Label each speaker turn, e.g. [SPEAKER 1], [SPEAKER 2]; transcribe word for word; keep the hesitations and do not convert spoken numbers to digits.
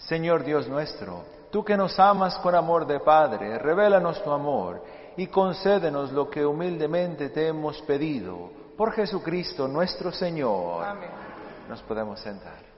[SPEAKER 1] Señor Dios nuestro, tú que nos amas con amor de Padre, revélanos tu amor y concédenos lo que humildemente te hemos pedido. Por Jesucristo nuestro Señor.
[SPEAKER 2] Amén.
[SPEAKER 1] Nos podemos sentar.